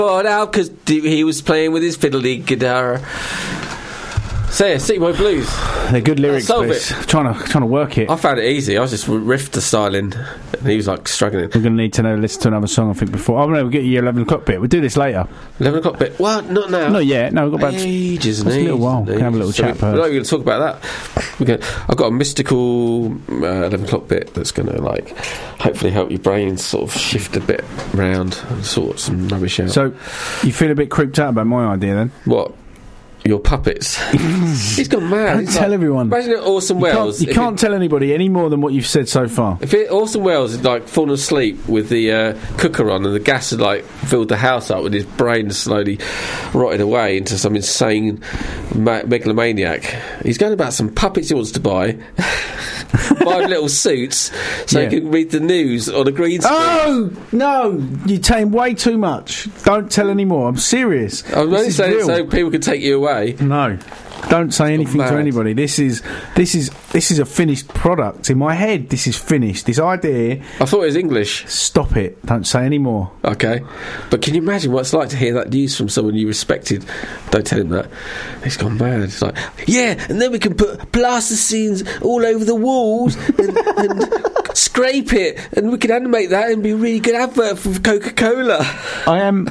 brought out because he was playing with his fiddly guitar. So yeah, City Boy Blues. They're good lyrics. Trying to work it. I found it easy. I was just riffed the styling, and he was like struggling. We're going to need to listen to another song, I think, before. Oh no, we'll get your 11 o'clock bit. We'll do this later. 11 o'clock bit. What? Not now. Not yet. No, we've got about ages and a little while. We can have a little chat. We're not going to talk about that. I've got a mystical 11 o'clock bit that's going to hopefully help your brain sort of shift a bit round and sort some rubbish out. So you feel a bit creeped out about my idea then? What? Your puppets. He's gone mad. Don't tell everyone. Imagine Orson Welles. You can't tell anybody any more than what you've said so far. If Orson Welles had fallen asleep with the cooker on and the gas had filled the house up, with his brain slowly rotted away into some insane megalomaniac, he's going about some puppets he wants to buy. 5 little suits so he can read the news on a green screen. Oh no, you're saying way too much. Don't tell any more. I'm serious. I'm only saying it so people can take you away. No, don't say anything to anybody. This is a finished product in my head. This is finished. This idea. I thought it was English. Stop it. Don't say any more. Okay, but can you imagine what it's like to hear that news from someone you respected? Don't tell him that. He's gone mad. It's like, yeah, and then we can put plaster scenes all over the walls and scrape it, and we can animate that and be a really good advert for Coca-Cola. I am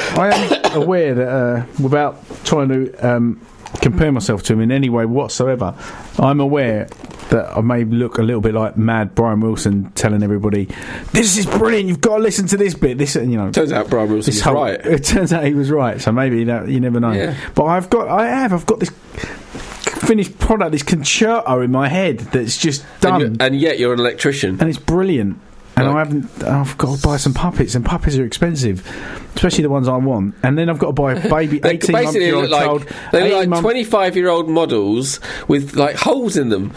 aware that without trying to compare myself to him in any way whatsoever, I'm aware that I may look a little bit like mad Brian Wilson telling everybody, this is brilliant, you've got to listen to this bit. Turns out Brian Wilson was right. It turns out he was right, so maybe you never know. Yeah. But I've got this finished product, this concerto in my head that's just done. And yet you're an electrician. And it's brilliant. And I've got to buy some puppets, and puppets are expensive, especially the ones I want. And then I've got to buy a baby 18-month-old child. They look like 25-year-old models with holes in them.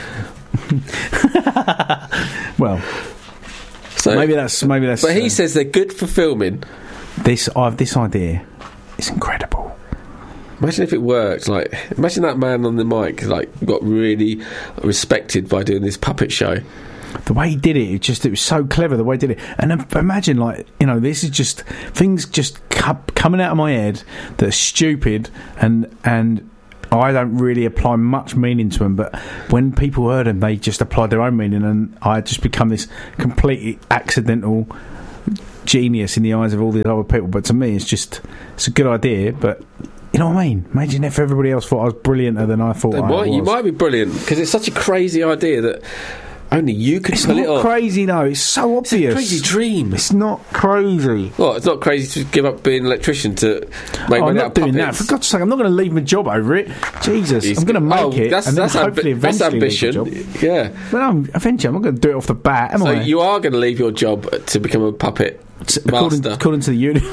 Well, so maybe that's. But he says they're good for filming. This idea is incredible. Imagine if it worked. Imagine that man on the mic got really respected by doing this puppet show. The way he did it, it was so clever. The way he did it, and imagine this is just things just coming out of my head that are stupid, and I don't really apply much meaning to them. But when people heard them, they just applied their own meaning, and I just become this completely accidental genius in the eyes of all these other people. But to me, it's a good idea, but. You know what I mean? Imagine if everybody else thought I was brillianter than I thought I was. You might be brilliant, because it's such a crazy idea that only you could pull it off. It's not crazy, no. It's so obvious. It's a crazy dream. It's not crazy. Well, it's not crazy to give up being an electrician to make money out of puppets. I'm not doing that. For God's sake, I'm not going to leave my job over it. Jesus, I'm going to make it. That's ambition. Yeah. Well, eventually, I'm not going to do it off the bat, am I? So you are going to leave your job to become a puppet master. According to the unit.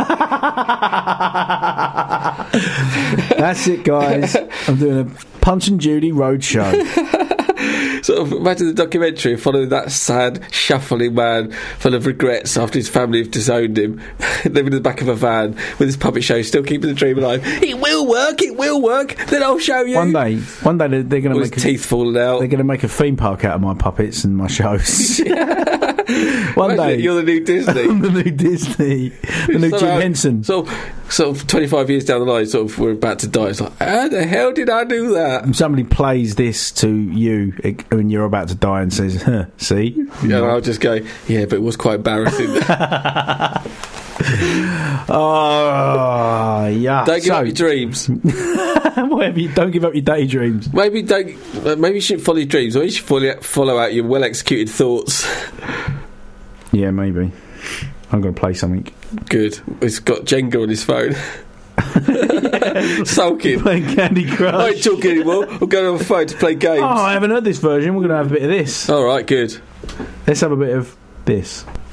That's it, guys. I'm doing a Punch and Judy roadshow. Sort of imagine the documentary following that sad, shuffling man full of regrets after his family have disowned him, living in the back of a van with his puppet show, still keeping the dream alive. It will work. Then I'll show you. One day they're going to make his teeth falling out. They're going to make a theme park out of my puppets and my shows. One day you're the new Disney. I'm the new Disney. The new Jim Henson. Sort of 25 years down the line, we're about to die. It's like, how the hell did I do that? And somebody plays this to you when you're about to die and says, see? Yeah, and I'll just go, yeah, but it was quite embarrassing. Oh, yeah. Don't give up your dreams. Don't give up your daydreams. Maybe you shouldn't follow your dreams, or you should follow out your well-executed thoughts. Yeah, maybe. I'm going to play something. Good. He's got Jenga on his phone. Sulking. Playing Candy Crush. I ain't talking anymore. I'm going on the phone to play games. Oh, I haven't heard this version. We're going to have a bit of this. Alright, good. Let's have a bit of this.